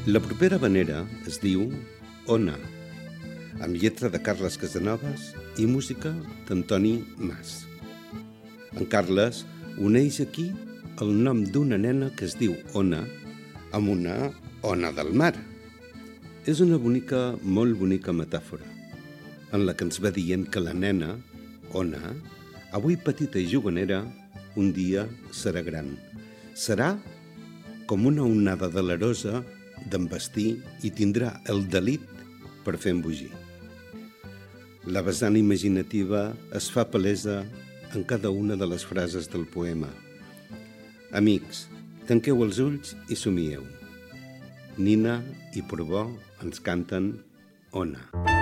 La propera havanera es diu Ona, amb lletra de Carles Casanovas i música d'Antoni Mas. En Carles uneix aquí el nom d'una nena que es diu Ona amb una ona del mar. És una molt bonica metàfora, en la que ens va dient que la nena, Ona, avui petita i juganera, un dia serà gran. Serà com una onada delerosa d'envestir i tindrà el delit per fer embogir. La vessant imaginativa es fa palesa en cada una de les frases del poema. Amics, tanqueu els ulls i somieu. Nina i Portbó ens canten Ona.